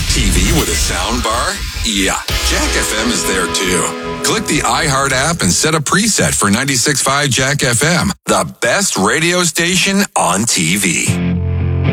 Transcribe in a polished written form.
TV with a sound bar? Yeah, Jack FM is there too. Click the iHeart app and set a preset for 96.5 Jack FM, the best radio station on TV.